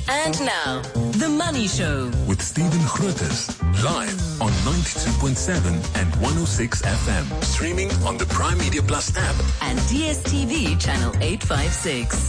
And now, The Money Show with Stephen Grootes, live on 92.7 and 106 FM, streaming on the Prime Media Plus app and DSTV channel 856.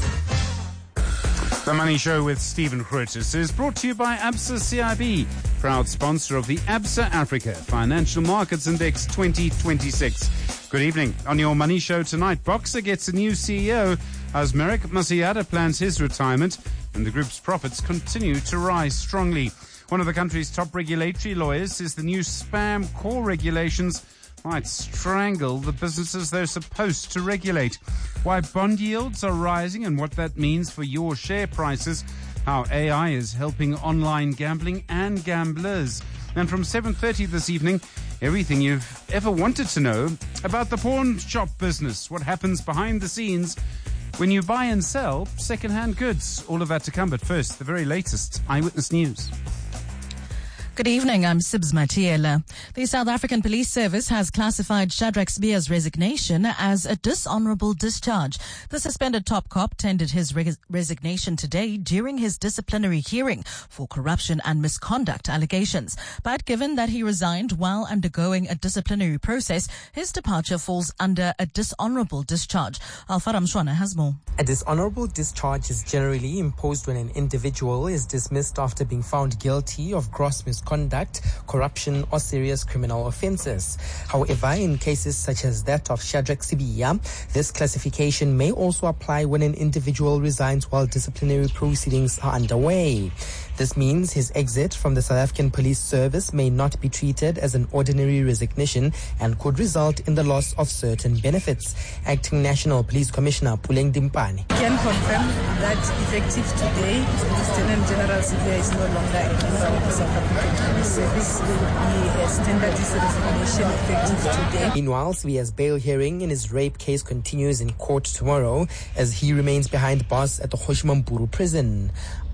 The Money Show with Stephen Grootes is brought to you by Absa CIB, proud sponsor of the Absa Africa Financial Markets Index 2026. Good evening. On your Money Show tonight, Boxer gets a new CEO as Merrick Masiada plans his retirement, and the group's profits continue to rise strongly. One of the country's top regulatory lawyers says the new spam call regulations might strangle the businesses they're supposed to regulate. Why bond yields are rising and what that means for your share prices. How AI is helping online gambling and gamblers. And from 7:30 this evening, everything you've ever wanted to know about the pawn shop business. What happens behind the scenes when you buy and sell second-hand goods. All of that to come, but first, the very latest Eyewitness News. Good evening, I'm Sibs Matiela. The South African Police Service has classified Shadrack Sibier's resignation as a dishonorable discharge. The suspended top cop tendered his resignation today during his disciplinary hearing for corruption and misconduct allegations. But given that he resigned while undergoing a disciplinary process, his departure falls under a dishonorable discharge. Alfara Mshwana has more. A dishonorable discharge is generally imposed when an individual is dismissed after being found guilty of gross misconduct, corruption, or serious criminal offences. However, in cases such as that of Shadrack Sibiya, this classification may also apply when an individual resigns while disciplinary proceedings are underway. This means his exit from the South African Police Service may not be treated as an ordinary resignation and could result in the loss of certain benefits. Acting National Police Commissioner Puleng Dimpane can confirm that effective today, Lieutenant General Sibiya is no longer a member of the South African Police Service. He has tendered his resignation effective today. Meanwhile, Sibiya's bail hearing in his rape case continues in court tomorrow as he remains behind bars at the Hoshimamburu prison.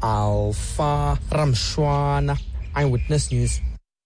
Alfa Ramshwana, Eyewitness News.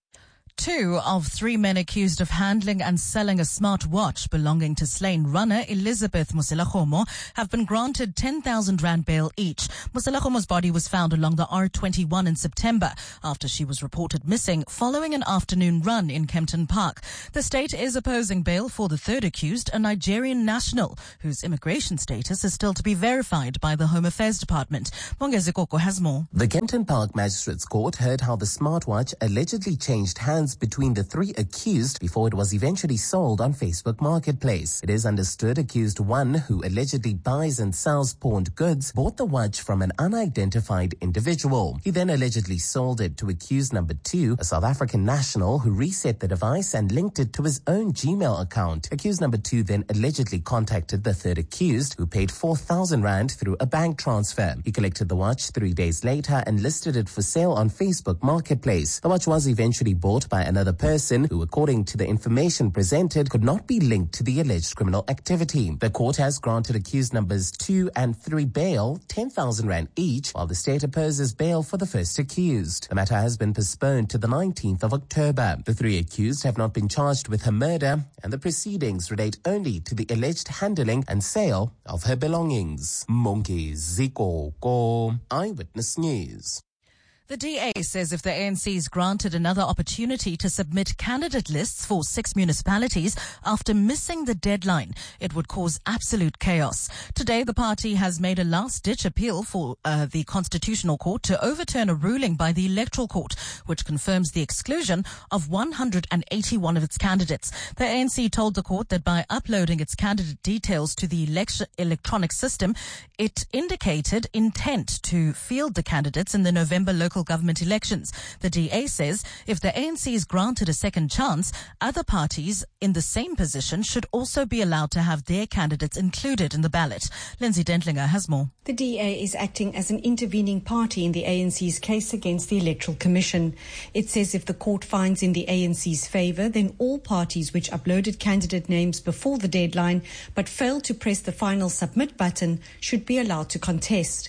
2 of 3 men accused of handling and selling a smartwatch belonging to slain runner Elizabeth Moselakgomo have been granted 10,000 rand bail each. Moselakgomo's body was found along the R21 in September after she was reported missing following an afternoon run in Kempton Park. The state is opposing bail for the third accused, a Nigerian national whose immigration status is still to be verified by the Home Affairs Department. Mongezi Koko has more. The Kempton Park Magistrates Court heard how the smartwatch allegedly changed hands between the 3 accused before it was eventually sold on Facebook Marketplace. It is understood accused 1, who allegedly buys and sells pawned goods, bought the watch from an unidentified individual. He then allegedly sold it to accused number 2, a South African national who reset the device and linked it to his own Gmail account. Accused number 2 then allegedly contacted the third accused, who paid 4,000 rand through a bank transfer. He collected the watch 3 days later and listed it for sale on Facebook Marketplace. The watch was eventually bought by another person who, according to the information presented, could not be linked to the alleged criminal activity. The court has granted accused numbers 2 and 3 bail, 10,000 rand each, while the state opposes bail for the first accused. The matter has been postponed to the 19th of October. The 3 accused have not been charged with her murder, and the proceedings relate only to the alleged handling and sale of her belongings. Mongezi Koko, Eyewitness News. The DA says if the ANC is granted another opportunity to submit candidate lists for 6 municipalities after missing the deadline, it would cause absolute chaos. Today, the party has made a last-ditch appeal for the Constitutional Court to overturn a ruling by the Electoral Court, which confirms the exclusion of 181 of its candidates. The ANC told the court that by uploading its candidate details to the electronic system, it indicated intent to field the candidates in the November local government elections. The DA says if the ANC is granted a second chance, other parties in the same position should also be allowed to have their candidates included in the ballot. Lindsay Dentlinger has more. The DA is acting as an intervening party in the ANC's case against the Electoral Commission. It says if the court finds in the ANC's favour, then all parties which uploaded candidate names before the deadline but failed to press the final submit button should be allowed to contest.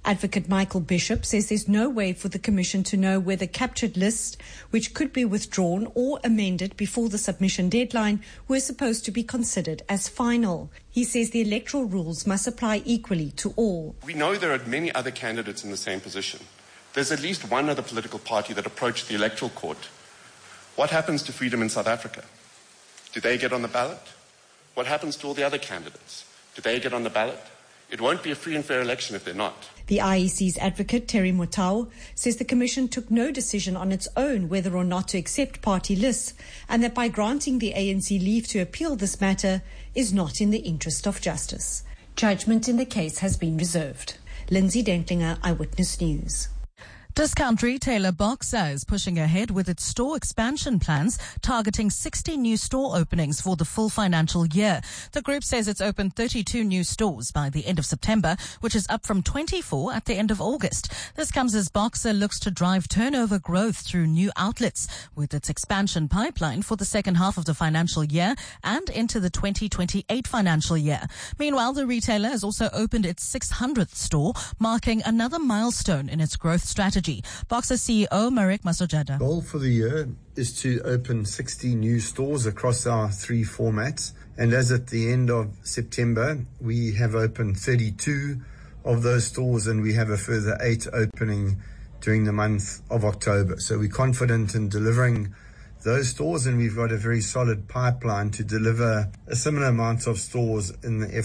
Advocate Michael Bishop says there's no way for the Commission to know whether captured lists, which could be withdrawn or amended before the submission deadline, were supposed to be considered as final. He says the electoral rules must apply equally to all. We know there are many other candidates in the same position. There's at least one other political party that approached the electoral court. What happens to freedom in South Africa? Do they get on the ballot? What happens to all the other candidates? Do they get on the ballot? It won't be a free and fair election if they're not. The IEC's advocate, Terry Motau, says the Commission took no decision on its own whether or not to accept party lists, and that by granting the ANC leave to appeal this matter is not in the interest of justice. Judgment in the case has been reserved. Lindsay Dentlinger, Eyewitness News. Discount retailer Boxer is pushing ahead with its store expansion plans, targeting 60 new store openings for the full financial year. The group says it's opened 32 new stores by the end of September, which is up from 24 at the end of August. This comes as Boxer looks to drive turnover growth through new outlets, with its expansion pipeline for the second half of the financial year and into the 2028 financial year. Meanwhile, the retailer has also opened its 600th store, marking another milestone in its growth strategy. Boxer CEO Marek Masojada. Goal for the year is to open 60 new stores across our three formats. And as at the end of September, we have opened 32 of those stores, and we have a further 8 opening during the month of October. So we're confident in delivering those stores, and we've got a very solid pipeline to deliver a similar amount of stores in the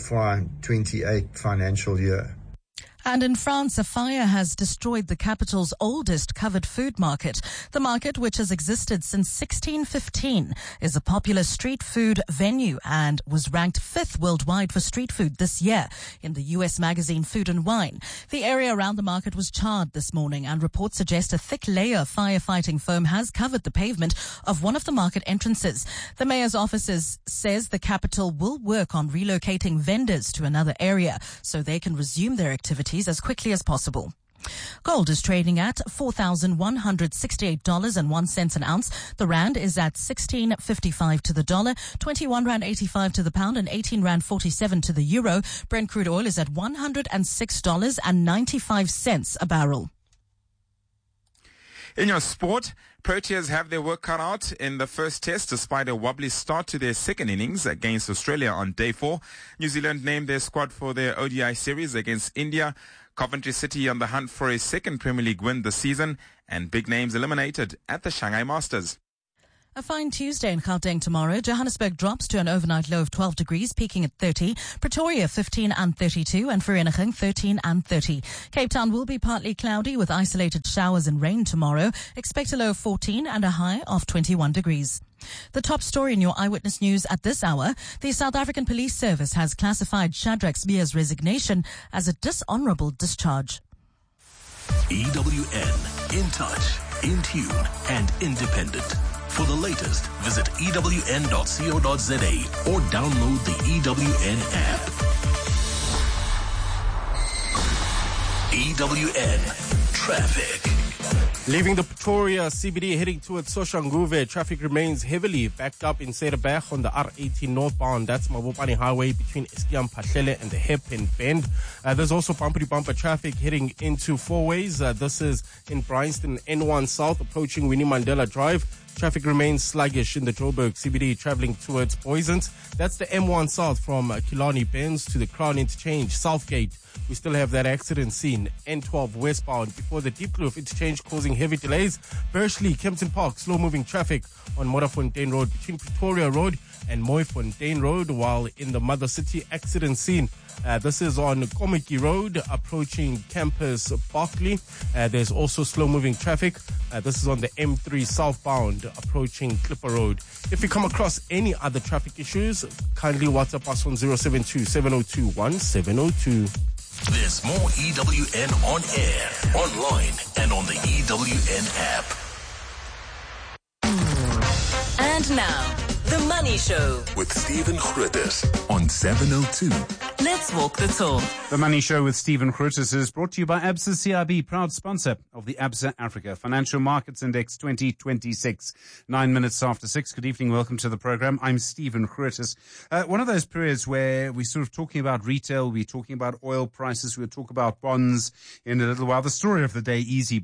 FY28 financial year. And in France, a fire has destroyed the capital's oldest covered food market. The market, which has existed since 1615, is a popular street food venue and was ranked 5th worldwide for street food this year in the US magazine Food and Wine. The area around the market was charred this morning, and reports suggest a thick layer of firefighting foam has covered the pavement of one of the market entrances. The mayor's office says the capital will work on relocating vendors to another area so they can resume their activities as quickly as possible. Gold is trading at $4,168.01 an ounce. The rand is at 16.55 to the dollar, 21 rand 85 to the pound, and 18 rand 47 to the euro. Brent crude oil is at $106.95 a barrel. In your sport, Proteas have their work cut out in the first test despite a wobbly start to their second innings against Australia on day 4. New Zealand named their squad for their ODI series against India. Coventry City on the hunt for a second Premier League win this season, and big names eliminated at the Shanghai Masters. A fine Tuesday in Gauteng tomorrow. Johannesburg drops to an overnight low of 12 degrees, peaking at 30. Pretoria 15 and 32, and Vereeniging 13 and 30. Cape Town will be partly cloudy with isolated showers and rain tomorrow. Expect a low of 14 and a high of 21 degrees. The top story in your Eyewitness News at this hour: the South African Police Service has classified Shadrack Sbia's resignation as a dishonorable discharge. EWN, in touch, in tune, and independent. For the latest, visit ewn.co.za or download the EWN app. EWN Traffic. Leaving the Pretoria CBD heading towards Soshanguve, traffic remains heavily backed up in Cederberg on the R18 northbound. That's Mabopane Highway between Eskiam Pahlele and the Hairpin Bend. There's also bumper-to-bumper traffic heading into Four Ways. This is in Bryanston N1 South approaching Winnie Mandela Drive. Traffic remains sluggish in the Joburg CBD traveling towards Boysens. That's the M1 South from Killarney Benz to the Crown Interchange, Southgate. We still have that accident scene, N12 westbound before the Deep Kloof Interchange causing heavy delays. Bursley, Kempton Park, slow-moving traffic on Modderfontein Road between Pretoria Road and Mooifontein Road, while in the Mother City accident scene. This is on Komiki Road approaching Campus Barkley. There's also slow-moving traffic. This is on the M3 southbound approaching Clipper Road. If you come across any other traffic issues, kindly WhatsApp us on 072-702-1702. There's more EWN on air, online, and on the EWN app. And now, The Money Show with Stephen Grootes on 702 Let's walk the talk. The Money Show with Stephen Grootes is brought to you by ABSA CIB, proud sponsor of the ABSA Africa Financial Markets Index 2026. 9 minutes after 6. Good evening. Welcome to the program. I'm Stephen Grootes. One of those periods where we're sort of talking about retail, we're talking about oil prices, we'll talk about bonds in a little while. The story of the day, Easily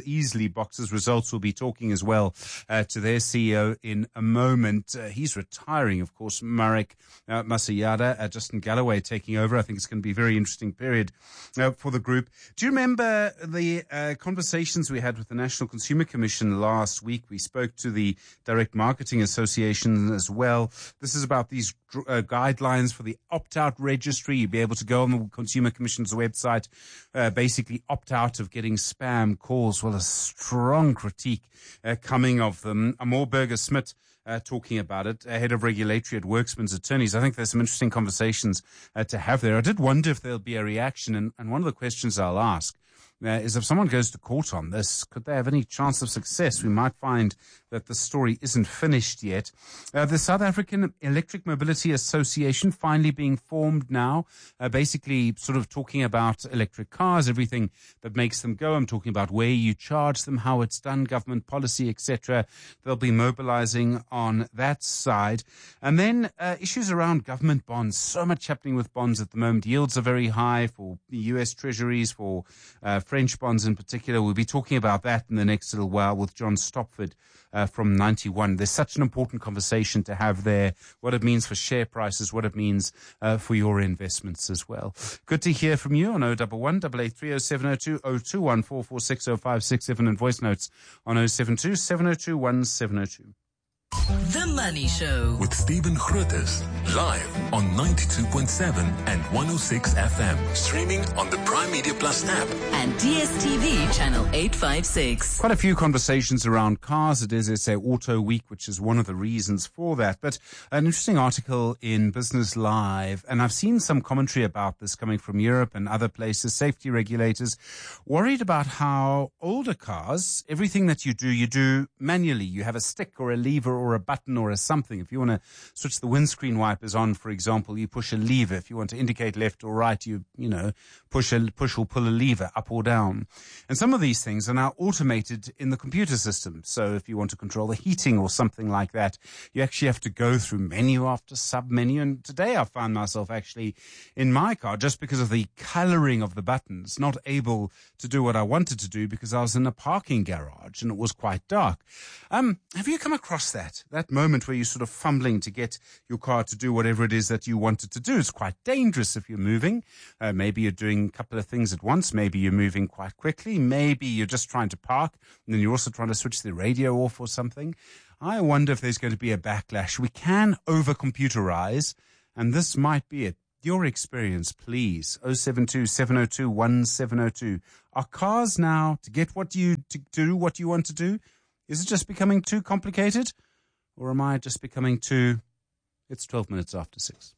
Boxers results. We'll be talking as well to their CEO in a moment. He's retiring, of course. Marek Masiyada, Justin Galloway taking over. I think it's going to be a very interesting period for the group. Do you remember the conversations we had with the National Consumer Commission last week? We spoke to the Direct Marketing Association as well. This is about these guidelines for the opt-out registry. You'll be able to go on the Consumer Commission's website, basically opt out of getting spam calls. Well, a strong critique coming of them. Amor Burger-Smith talking about it, head of regulatory at Worksman's Attorneys. I think there's some interesting conversations to have there. I did wonder if there'll be a reaction, and one of the questions I'll ask is if someone goes to court on this, could they have any chance of success? We might find that the story isn't finished yet. The South African Electric Mobility Association finally being formed now, basically sort of talking about electric cars, everything that makes them go. I'm talking about where you charge them, how it's done, government policy, etc. They'll be mobilizing on that side. And then issues around government bonds. So much happening with bonds at the moment. Yields are very high for the U.S. treasuries, for French bonds in particular. We'll be talking about that in the next little while with John Stopford from 91. There's such an important conversation to have there, what it means for share prices, what it means for your investments as well. Good to hear from you on 011 883 0702 021 446 0567 and voice notes on 072 702 1702. The Money Show with Stephen Grootes, live on 92.7 and 106 FM, streaming on the Prime Media Plus app and DSTV channel 856. Quite a few conversations around cars. It is SA Auto Week, which is one of the reasons for that. But an interesting article in Business Live, and I've seen some commentary about this coming from Europe and other places, safety regulators, worried about how older cars, everything that you do manually. You have a stick or a lever or a button or a something. If you want to switch the windscreen wipers on, for example, you push a lever. If you want to indicate left or right, you push or pull a lever up or down. And some of these things are now automated in the computer system. So if you want to control the heating or something like that, you actually have to go through menu after sub-menu. And today I found myself actually in my car, just because of the coloring of the buttons, not able to do what I wanted to do because I was in a parking garage and it was quite dark. Have you come across that moment where you're sort of fumbling to get your car to do whatever it is that you want it to do? It's quite dangerous if you're moving. Maybe you're doing a couple of things at once. Maybe you're moving quite quickly. Maybe you're just trying to park and then you're also trying to switch the radio off or something. I wonder if there's going to be a backlash. We can over-computerize, and this might be it. Your experience, please. 072 702 1702. Are cars now to get to do what you want to do? Is it just becoming too complicated? Or am I just becoming too... It's 12 minutes after 6.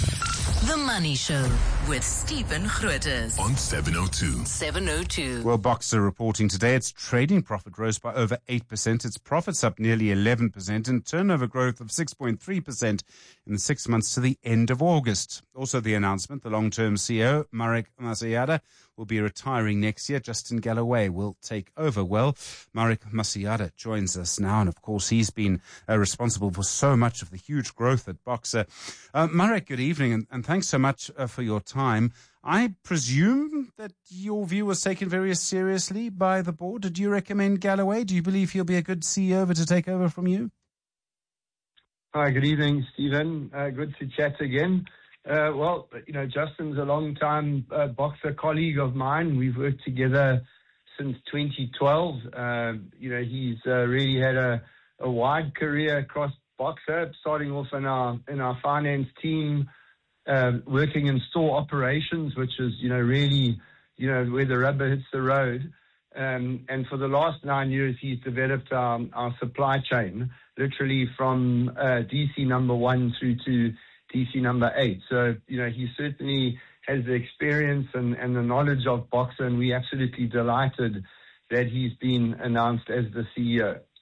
The Money Show with Stephen Grootes on 702. 702. Well, Boxer reporting today its trading profit rose by over 8%. Its profits up nearly 11% and turnover growth of 6.3% in the 6 months to the end of August. Also the announcement, the long-term CEO, Marek Masiyada, will be retiring next year. Justin Galloway will take over. Well, Marek Masiyada joins us now, and of course he's been responsible for so much of the huge growth at Boxer. Marek, good evening, and thanks so much for your time. I presume that your view was taken very seriously by the board. Did you recommend Galloway? Do you believe he'll be a good CEO to take over from you? Hi, good evening, Stephen. Good to chat again. Well, Justin's a long-time Boxer colleague of mine. We've worked together since 2012. He's really had a wide career across Boxer, starting off in our finance team, working in store operations, which is, really, where the rubber hits the road. And for the last 9 years, he's developed our supply chain, literally from DC number 1 through to DC number 8. So, he certainly has the experience and the knowledge of Boxer, and we're absolutely delighted that he's been announced as the CEO.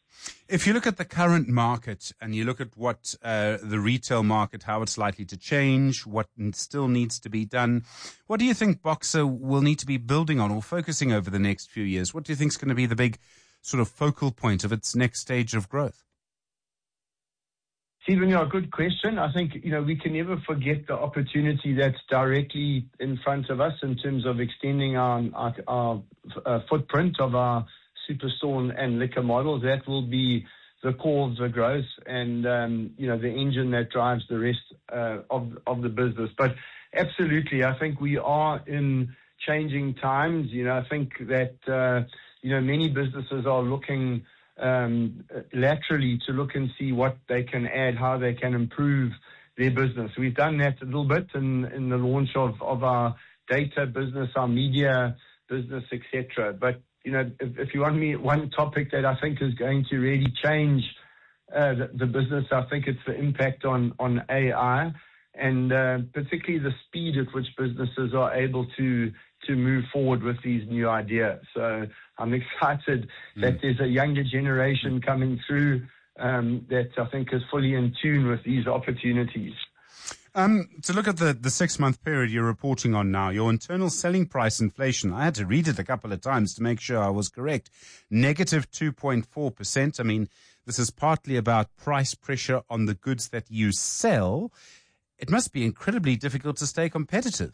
If you look at the current market and you look at what the retail market, how it's likely to change, what still needs to be done, what do you think Boxer will need to be building on or focusing over the next few years? What do you think is going to be the big sort of focal point of its next stage of growth? Stephen, good question. I think, we can never forget the opportunity that's directly in front of us in terms of extending our footprint of our superstore and liquor models. That will be the core of the growth and, the engine that drives the rest of the business. But absolutely, I think we are in changing times. I think that, many businesses are looking laterally to look and see what they can add, how they can improve their business. We've done that a little bit in the launch of our data business, our media business, etc. But, if you want me, one topic that I think is going to really change the business, I think it's the impact on AI and particularly the speed at which businesses are able to move forward with these new ideas. So I'm excited that there's a younger generation coming through that I think is fully in tune with these opportunities. To look at the 6-month period you're reporting on now, your internal selling price inflation, I had to read it a couple of times to make sure I was correct, negative 2.4%. I mean, this is partly about price pressure on the goods that you sell. It must be incredibly difficult to stay competitive.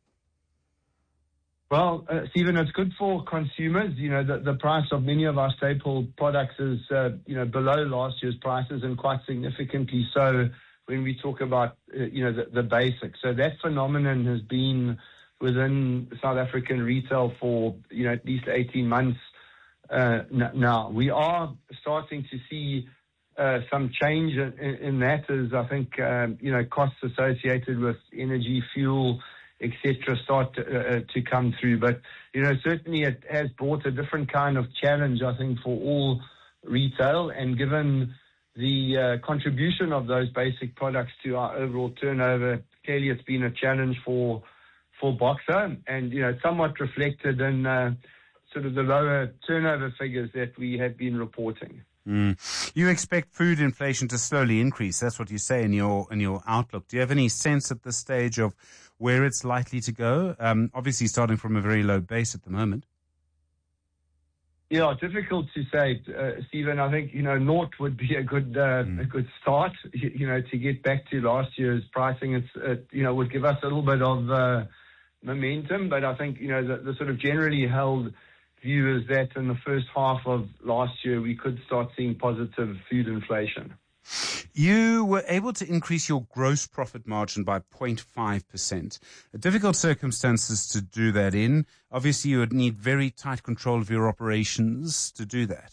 Well, Stephen, it's good for consumers. The price of many of our staple products is, below last year's prices and quite significantly so when we talk about, the basics. So that phenomenon has been within South African retail for, at least 18 months now. We are starting to see some change in that as I think, costs associated with energy, fuel, etc. start to come through. But, certainly it has brought a different kind of challenge, I think, for all retail. And given the contribution of those basic products to our overall turnover, clearly it's been a challenge for Boxer and, somewhat reflected in sort of the lower turnover figures that we have been reporting. You expect food inflation to slowly increase. That's what you say in your outlook. Do you have any sense at this stage of where it's likely to go? Obviously starting from a very low base at the moment. Yeah, difficult to say, Stephen. I think, naught would be a good start, to get back to last year's pricing. It would give us a little bit of momentum. But I think, the sort of generally held view is that in the first half of last year, we could start seeing positive food inflation. You were able to increase your gross profit margin by 0.5%. Difficult circumstances to do that in. Obviously, you would need very tight control of your operations to do that.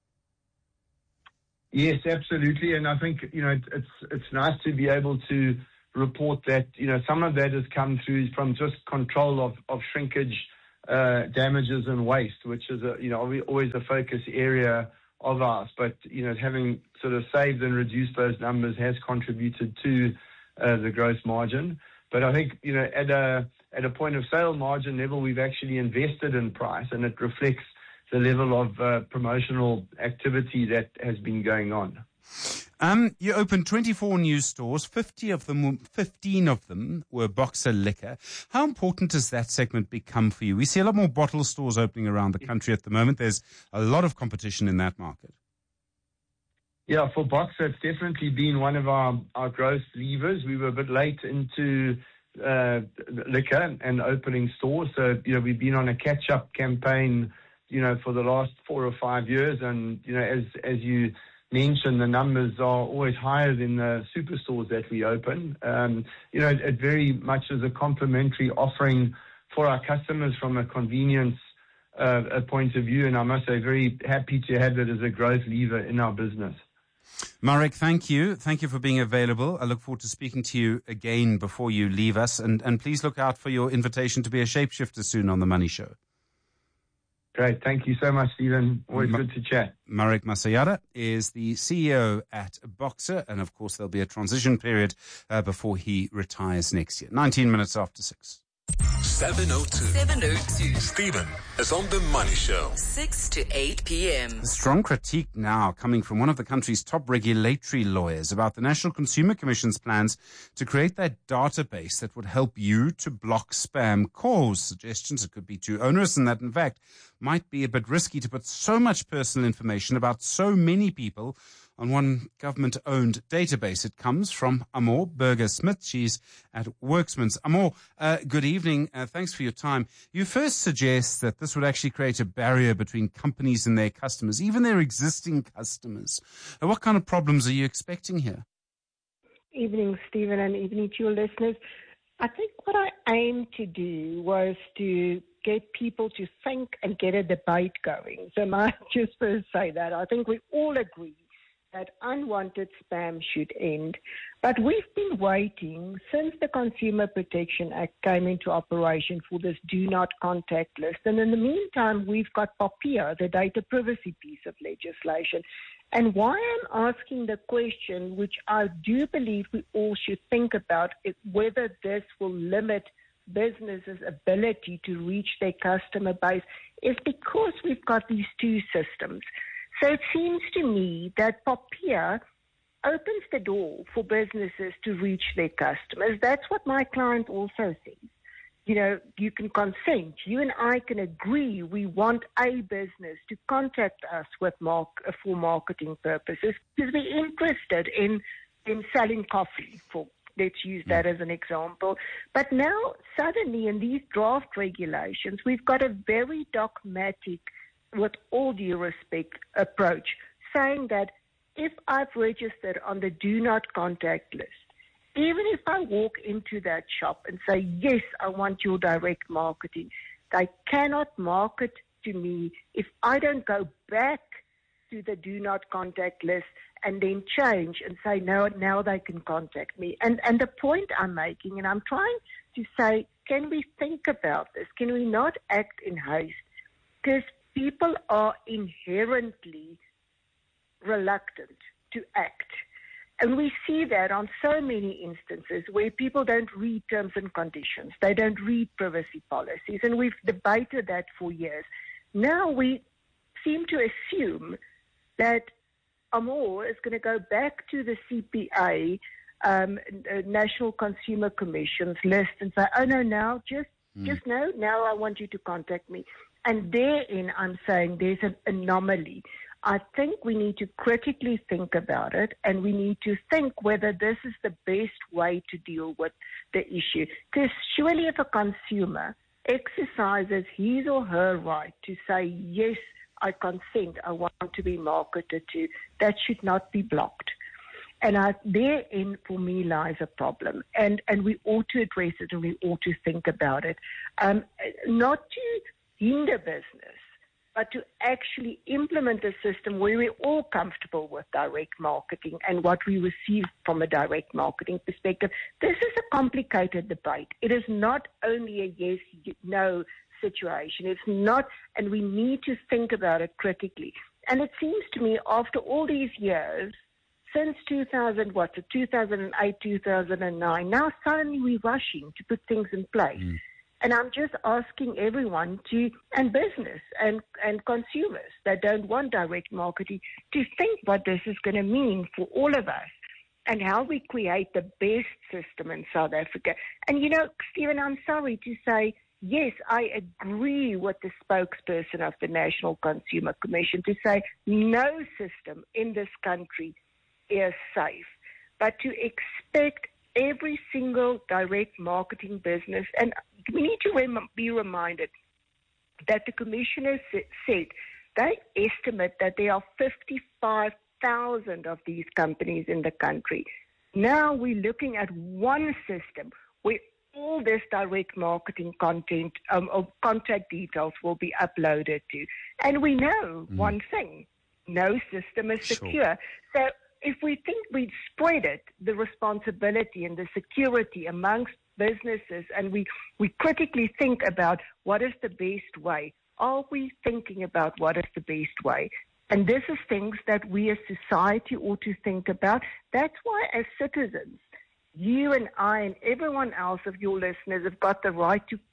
Yes, absolutely. And I think, it's nice to be able to report that, some of that has come through from just control of shrinkage, damages and waste, which is always a focus area of ours. But, having sort of saved and reduced those numbers has contributed to the gross margin. But I think, at a point of sale margin level, we've actually invested in price, and it reflects the level of promotional activity that has been going on. You opened 24 new stores, 15 of them were Boxer Liquor. How important does that segment become for you? We see a lot more bottle stores opening around the country at the moment. There's a lot of competition in that market. Yeah, for Boxer, it's definitely been one of our growth levers. We were a bit late into liquor and opening stores. So, we've been on a catch-up campaign, for the last 4 or 5 years. And, as you mentioned, the numbers are always higher than the superstores that we open. It very much is a complementary offering for our customers from a convenience point of view. And I must say, very happy to have it as a growth lever in our business. Marek, thank you. Thank you for being available. I look forward to speaking to you again before you leave us. And please look out for your invitation to be a shapeshifter soon on The Money Show. Great. Thank you so much, Stephen. Always good to chat. Marek Masayada is the CEO at Boxer. And, of course, there'll be a transition period before he retires next year. 19 minutes after 6. 702. Stephen is on The Money Show. 6 to 8 p.m. A strong critique now coming from one of the country's top regulatory lawyers about the National Consumer Commission's plans to create that database that would help you to block spam calls. Suggestions it could be too onerous and that, in fact, might be a bit risky to put so much personal information about so many people on one government-owned database. It comes from Amor Burger-Smith. She's at Worksmans. Amor, good evening. Thanks for your time. You first suggest that this would actually create a barrier between companies and their customers, even their existing customers. What kind of problems are you expecting here? Evening, Stephen, and evening to your listeners. I think what I aimed to do was to get people to think and get a debate going. So I just first say that. I think we all agree that unwanted spam should end. But we've been waiting since the Consumer Protection Act came into operation for this do not contact list. And in the meantime, we've got POPIA, the data privacy piece of legislation. And why I'm asking the question, which I do believe we all should think about, is whether this will limit businesses' ability to reach their customer base, is because we've got these two systems. So it seems to me that POPIA opens the door for businesses to reach their customers. That's what my client also says. You know, you can consent. You and I can agree we want a business to contact us with for marketing purposes because we're interested in selling coffee. Let's use that as an example. But now, suddenly, in these draft regulations, we've got a very dogmatic, with all due respect, approach, saying that if I've registered on the do not contact list, even if I walk into that shop and say, yes, I want your direct marketing, they cannot market to me if I don't go back to the do not contact list and then change and say, no, now they can contact me. And the point I'm making, and I'm trying to say, can we think about this? Can we not act in haste? Because people are inherently reluctant to act. And we see that on so many instances where people don't read terms and conditions. They don't read privacy policies. And we've debated that for years. Now we seem to assume that Amor is going to go back to the CPA, National Consumer Commission's list and say, oh, no, now just now I want you to contact me. And therein, I'm saying there's an anomaly. I think we need to critically think about it, and we need to think whether this is the best way to deal with the issue. Because surely if a consumer exercises his or her right to say, yes, I consent, I want to be marketed to, that should not be blocked. And therein, for me, lies a problem. And we ought to address it, and we ought to think about it. Not to hinder business, but to actually implement a system where we're all comfortable with direct marketing and what we receive from a direct marketing perspective. This is a complicated debate. It is not only a yes, no situation. It's not, and we need to think about it critically. And it seems to me, after all these years, since 2008, 2009, now suddenly we're rushing to put things in place. And I'm just asking everyone and business and consumers that don't want direct marketing, to think what this is going to mean for all of us and how we create the best system in South Africa. And, you know, Stephen, I'm sorry to say, yes, I agree with the spokesperson of the National Consumer Commission to say no system in this country is safe. But to expect every single direct marketing business, and we need to be reminded that the commissioner said they estimate that there are 55,000 of these companies in the country. Now we're looking at one system where all this direct marketing content or contact details will be uploaded to. And we know one thing, no system is secure. So if we think we'd spread it, the responsibility and the security amongst businesses, and we critically think about what is the best way, are we thinking about what is the best way? And this is things that we as society ought to think about. That's why as citizens, you and I and everyone else of your listeners have got the right to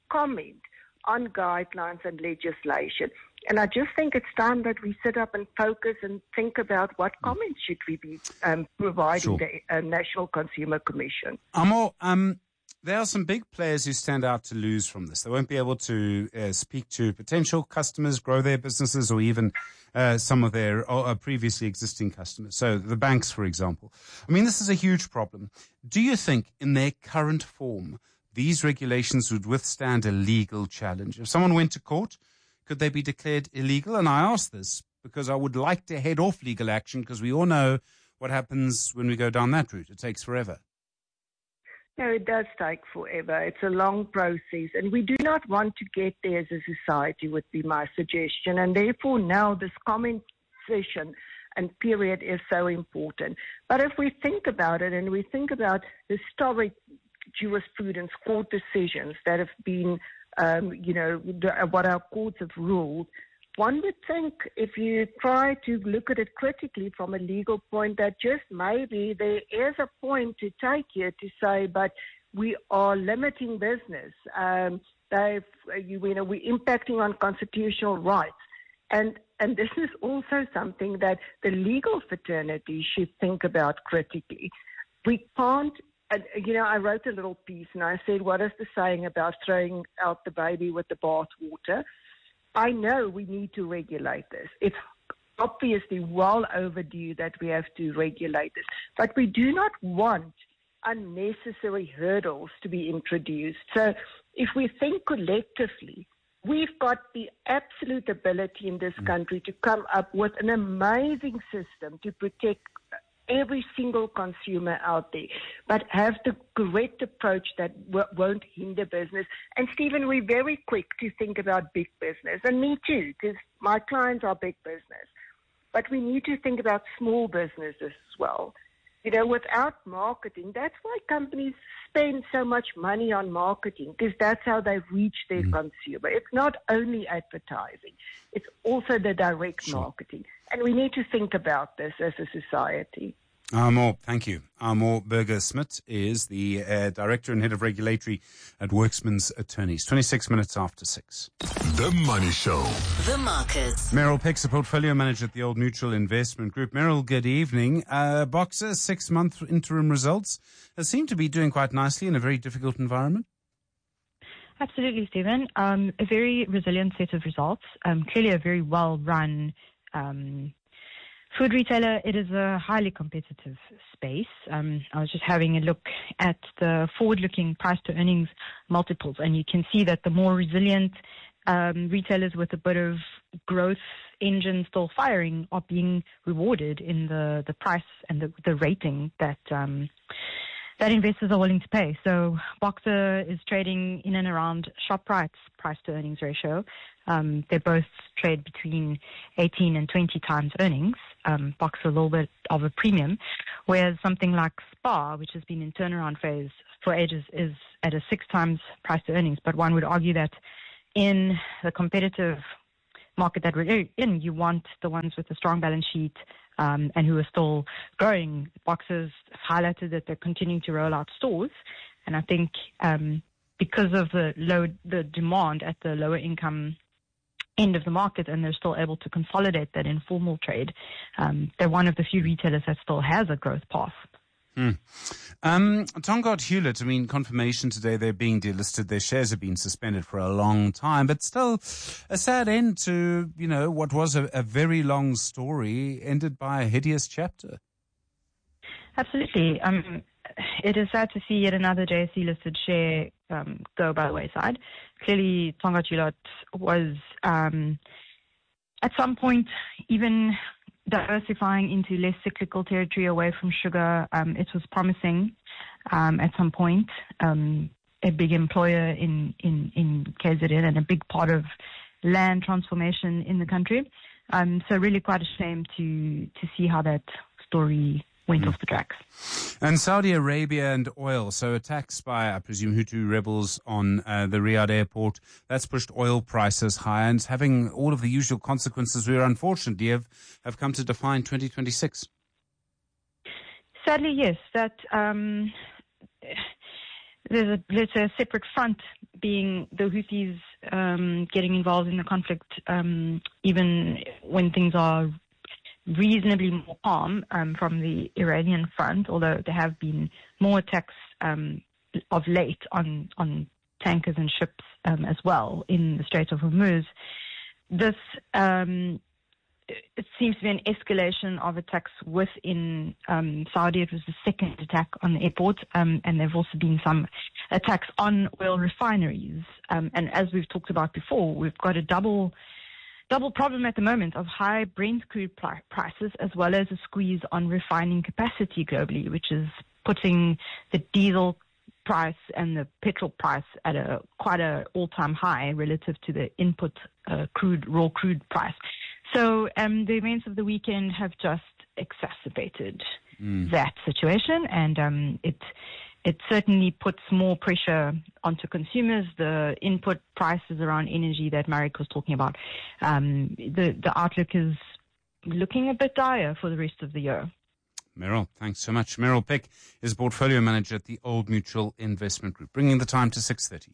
comment on guidelines and legislation. And I just think it's time that we sit up and focus and think about what comments should we be providing the National Consumer Commission. Amo, there are some big players who stand out to lose from this. They won't be able to speak to potential customers, grow their businesses, or even some of their previously existing customers. So the banks, for example. I mean, this is a huge problem. Do you think in their current form, these regulations would withstand a legal challenge? If someone went to court, could they be declared illegal? And I ask this because I would like to head off legal action, because we all know what happens when we go down that route. It takes forever. No, it does take forever. It's a long process, and we do not want to get there as a society, would be my suggestion. And therefore now this comment session and period is so important. But if we think about it, and we think about historic jurisprudence, court decisions that have been, what our courts have ruled, one would think, if you try to look at it critically from a legal point, that just maybe there is a point to take here to say, but we are limiting business. We're impacting on constitutional rights. And this is also something that the legal fraternity should think about critically. We can't, I wrote a little piece and I said, what is the saying about throwing out the baby with the bathwater? I know we need to regulate this. It's obviously well overdue that we have to regulate this. But we do not want unnecessary hurdles to be introduced. So if we think collectively, we've got the absolute ability in this country to come up with an amazing system to protect every single consumer out there, but have the correct approach that won't hinder business. And Stephen, we're very quick to think about big business, and me too, because my clients are big business. But we need to think about small businesses as well. Without marketing, that's why companies spend so much money on marketing, because that's how they reach their consumer. It's not only advertising, it's also the direct marketing. And we need to think about this as a society. Thank you. Amo Burger-Smit is the Director and Head of Regulatory at Worksman's Attorneys. 26 minutes after 6. The Money Show. The Markets. Meryl Peck's a Portfolio Manager at the Old Mutual Investment Group. Meryl, good evening. Boxer, 6-month interim results seem to be doing quite nicely in a very difficult environment. Absolutely, Stephen. A very resilient set of results. Clearly a very well-run food retailer. It is a highly competitive space. I was just having a look at the forward-looking price-to-earnings multiples, and you can see that the more resilient retailers with a bit of growth engine still firing are being rewarded in the price and the rating that investors are willing to pay. So Boxer is trading in and around Shoprite's price-to-earnings ratio. They both trade between 18 and 20 times earnings. Boxer a little bit of a premium, whereas something like Spar, which has been in turnaround phase for ages, is at a 6 times price-to-earnings. But one would argue that in the competitive market that we're in, you want the ones with a strong balance sheet and who are still growing. Boxer's highlighted that they're continuing to roll out stores, and I think because of the demand at the lower income end of the market, and they're still able to consolidate that informal trade, they're one of the few retailers that still has a growth path. Tongaat Hewlett, confirmation today they're being delisted. Their shares have been suspended for a long time, but still a sad end to, what was a very long story ended by a hideous chapter. Absolutely. It is sad to see yet another JSE-listed share go by the wayside. Clearly, Tongaat Hewlett was at some point even diversifying into less cyclical territory away from sugar. It was promising at some point. A big employer in KZN and a big part of land transformation in the country. So really quite a shame to see how that story went off the tracks. And Saudi Arabia and oil, so attacks by, I presume, Hutu rebels on the Riyadh airport, that's pushed oil prices higher and having all of the usual consequences we unfortunately have come to define 2026. Sadly, yes. That there's a separate front, being the Houthis getting involved in the conflict, even when things are reasonably more calm from the Iranian front, although there have been more attacks of late on tankers and ships as well in the Strait of Hormuz. This it seems to be an escalation of attacks within Saudi. It was the second attack on the airport, and there have also been some attacks on oil refineries. And as we've talked about before, we've got a double problem at the moment of high Brent crude prices, as well as a squeeze on refining capacity globally, which is putting the diesel price and the petrol price at quite a all-time high relative to the input raw crude price. So the events of the weekend have just exacerbated that situation, and it certainly puts more pressure onto consumers. The input prices around energy that Marek was talking about, the outlook is looking a bit dire for the rest of the year. Meryl, thanks so much. Meryl Peck is Portfolio Manager at the Old Mutual Investment Group, bringing the time to 6:30.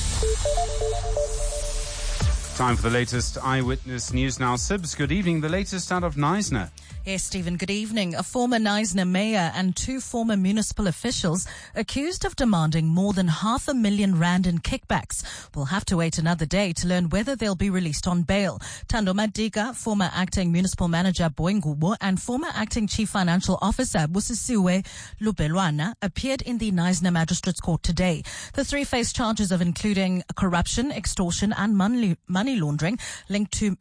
Time for the latest Eyewitness News now. Sibs, good evening. The latest out of Knysna. Yes, Stephen, good evening. A former Knysna mayor and 2 former municipal officials accused of demanding more than R500,000 in kickbacks will have to wait another day to learn whether they'll be released on bail. Thando Madika, former acting municipal manager Boingubo, and former acting chief financial officer Busisiwe Lubelwana appeared in the Knysna Magistrates Court today. The 3 face charges of including corruption, extortion and money laundering linked to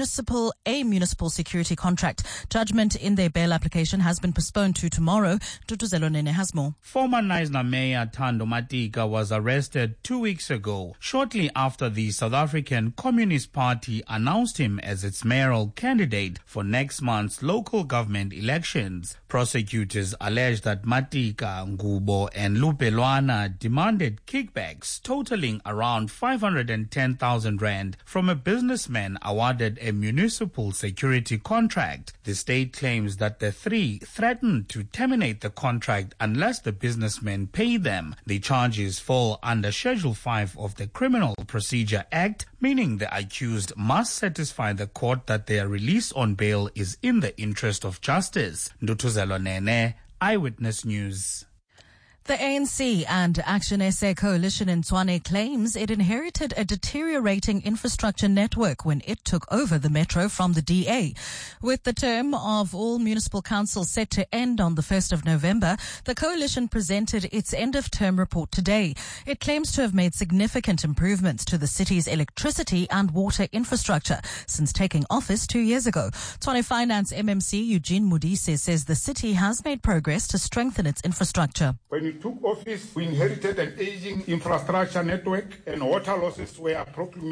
a municipal security contract. Judgment in their bail application has been postponed to tomorrow. Tutuzelo Nene has more. Former Knysna Mayor Thando Madika was arrested 2 weeks ago, shortly after the South African Communist Party announced him as its mayoral candidate for next month's local government elections. Prosecutors allege that Madika, Ngubo and Lubelwana demanded kickbacks totaling around 510,000 rand from a businessman awarded a municipal security contract. The state claims that the 3 threatened to terminate the contract unless the businessmen pay them. The charges fall under Schedule 5 of the Criminal Procedure Act, meaning the accused must satisfy the court that their release on bail is in the interest of justice. Ndutuzelo Nene, Eyewitness News. The ANC and Action SA coalition in Tshwane claims it inherited a deteriorating infrastructure network when it took over the metro from the DA. With the term of all municipal councils set to end on the 1st of November, the coalition presented its end-of-term report today. It claims to have made significant improvements to the city's electricity and water infrastructure since taking office 2 years ago. Tshwane Finance MMC Eugene Modise says the city has made progress to strengthen its infrastructure. When we took office, we inherited an aging infrastructure network and water losses were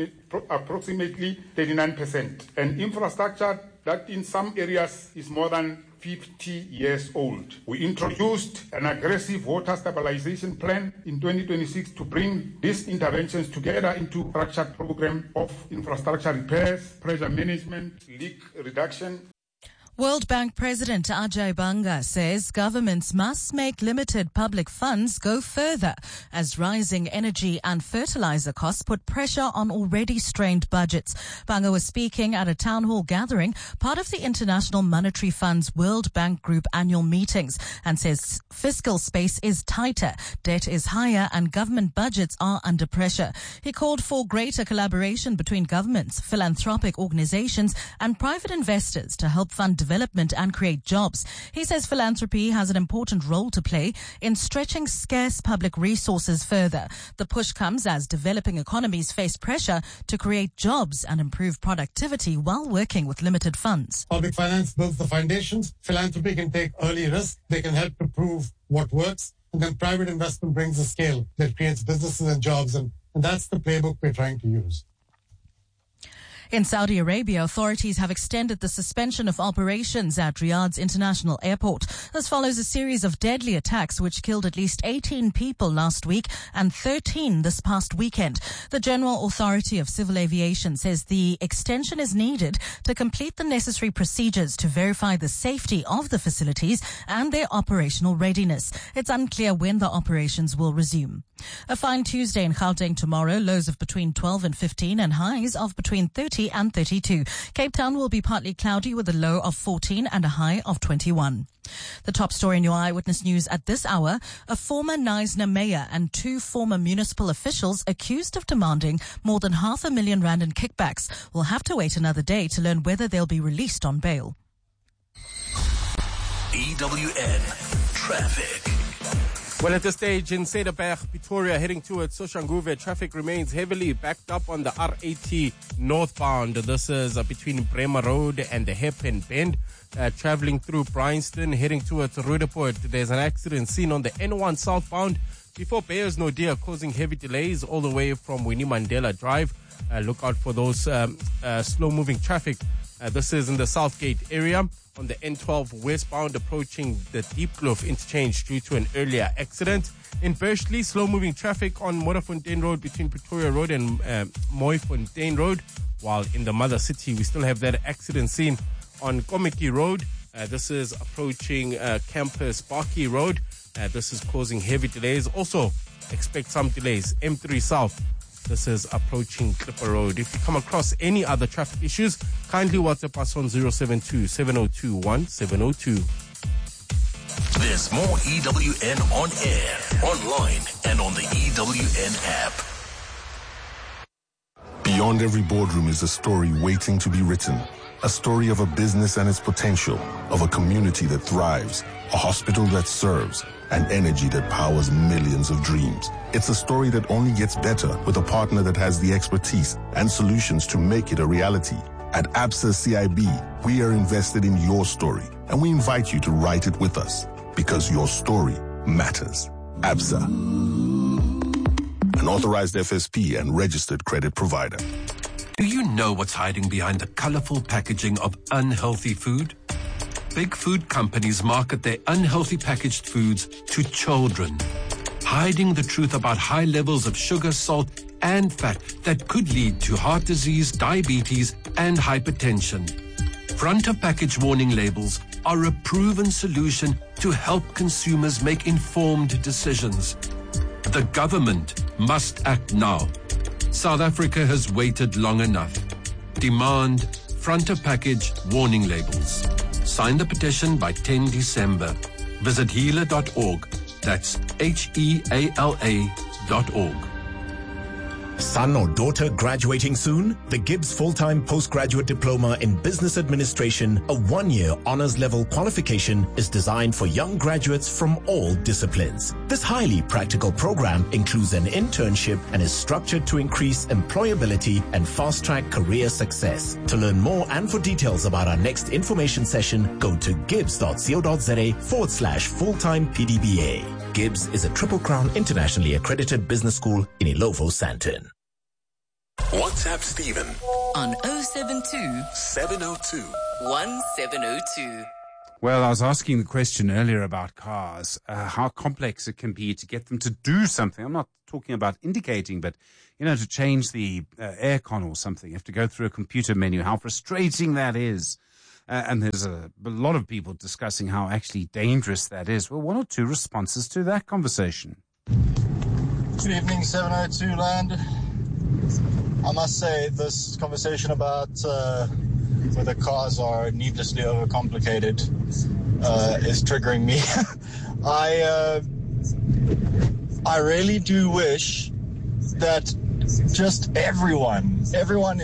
approximately 39%. An infrastructure that in some areas is more than 50 years old. We introduced an aggressive water stabilization plan in 2026 to bring these interventions together into a structured program of infrastructure repairs, pressure management, leak reduction. World Bank President Ajay Banga says governments must make limited public funds go further as rising energy and fertilizer costs put pressure on already strained budgets. Banga was speaking at a town hall gathering, part of the International Monetary Fund's World Bank Group annual meetings, and says fiscal space is tighter, debt is higher, and government budgets are under pressure. He called for greater collaboration between governments, philanthropic organizations, and private investors to help fund development and create jobs. He says philanthropy has an important role to play in stretching scarce public resources further. The push comes as developing economies face pressure to create jobs and improve productivity while working with limited funds. Public finance builds the foundations. Philanthropy can take early risks. They can help to prove what works. And then private investment brings a scale that creates businesses and jobs. And that's the playbook we're trying to use. In Saudi Arabia, authorities have extended the suspension of operations at Riyadh's International Airport. This follows a series of deadly attacks which killed at least 18 people last week and 13 this past weekend. The General Authority of Civil Aviation says the extension is needed to complete the necessary procedures to verify the safety of the facilities and their operational readiness. It's unclear when the operations will resume. A fine Tuesday in Gauteng tomorrow, lows of between 12 and 15 and highs of between 30 and 32. Cape Town will be partly cloudy with a low of 14 and a high of 21. The top story in your Eyewitness News at this hour, a former Knysna mayor and 2 former municipal officials accused of demanding more than R500,000 in kickbacks will have to wait another day to learn whether they'll be released on bail. EWN Traffic. Well, at this stage in Cederberg, Pretoria, heading towards Soshanguve, traffic remains heavily backed up on the R80 northbound. This is between Bremer Road and the Hairpin Bend. Traveling through Bryanston, heading towards Rudaport, there's an accident seen on the N1 southbound before Beyers Naudé, causing heavy delays all the way from Winnie Mandela Drive. Look out for those slow-moving traffic. This is in the Southgate area. On the N12 westbound approaching the Diepkloof interchange due to an earlier accident. In Bursley, slow-moving traffic on Modderfontein Road between Pretoria Road and Mooifontein Road. While in the mother city, we still have that accident scene on Komiki Road. This is approaching Campus Barkey Road. This is causing heavy delays. Also, expect some delays. M3 South. This is approaching Clipper Road. If you come across any other traffic issues, kindly WhatsApp us on 072-702-1702. There's more EWN on air, online, and on the EWN app. Beyond every boardroom is a story waiting to be written. A story of a business and its potential, of a community that thrives, a hospital that serves, and energy that powers millions of dreams. It's a story that only gets better with a partner that has the expertise and solutions to make it a reality. At Absa CIB, we are invested in your story, and we invite you to write it with us, because your story matters. Absa, an authorized FSP and registered credit provider. Do you know what's hiding behind the colorful packaging of unhealthy food? Big food companies market their unhealthy packaged foods to children, hiding the truth about high levels of sugar, salt, and fat that could lead to heart disease, diabetes, and hypertension. Front of package warning labels are a proven solution to help consumers make informed decisions. The government must act now. South Africa has waited long enough. Demand front of package warning labels. Sign the petition by 10 December. Visit healer.org. That's HEALA.org. Son or daughter graduating soon? The Gibbs Full-Time Postgraduate Diploma in Business Administration, a 1-year honors level qualification, is designed for young graduates from all disciplines. This highly practical program includes an internship and is structured to increase employability and fast-track career success. To learn more and for details about our next information session, go to gibbs.co.za/full-time PDBA. Gibbs is a Triple Crown internationally accredited business school in Ilovo, Sandton. WhatsApp Stephen on 072-702-1702. Well, I was asking the question earlier about cars, how complex it can be to get them to do something. I'm not talking about indicating, but, to change the aircon or something. You have to go through a computer menu, how frustrating that is. And there's a lot of people discussing how actually dangerous that is. Well, 1 or 2 responses to that conversation. Good evening, 702 Land. I must say, this conversation about whether cars are needlessly overcomplicated is triggering me. I really do wish that just everyone